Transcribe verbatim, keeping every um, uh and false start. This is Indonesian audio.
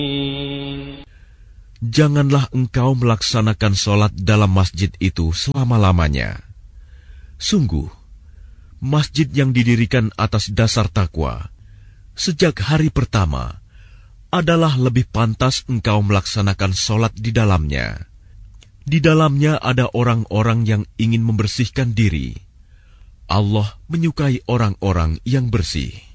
Janganlah engkau melaksanakan sholat dalam masjid itu selama-lamanya. Sungguh, masjid yang didirikan atas dasar takwa sejak hari pertama adalah lebih pantas engkau melaksanakan sholat di dalamnya. Di dalamnya ada orang-orang yang ingin membersihkan diri. Allah menyukai orang-orang yang bersih.